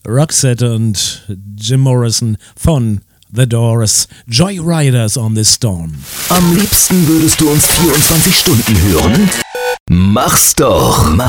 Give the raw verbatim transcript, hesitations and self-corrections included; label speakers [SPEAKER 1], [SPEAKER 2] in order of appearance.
[SPEAKER 1] Roxette und Jim Morrison von The Doors, Joyriders on the Storm.
[SPEAKER 2] Am liebsten würdest du uns vierundzwanzig Stunden hören? Mach's doch!